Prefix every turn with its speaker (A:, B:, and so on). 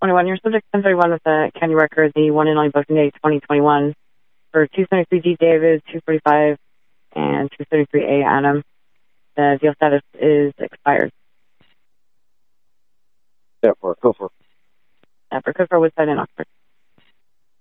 A: 21. Your subject 1031 with the county record, the one and only booking date 2021 for 273G David, 245, and 273A Adam. The deal status is expired.
B: Yeah, for Cooper.
A: For Cooper, Woodside, and Oxford.